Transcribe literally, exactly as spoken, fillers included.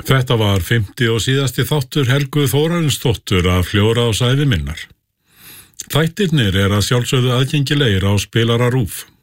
Þetta var fimmti og síðasti þáttur Helgu Þórarinsdóttur af Fljóra og sæði minnar. Þættirnir er að sjálfsögðu aðgengilegir á Spilara RÚV.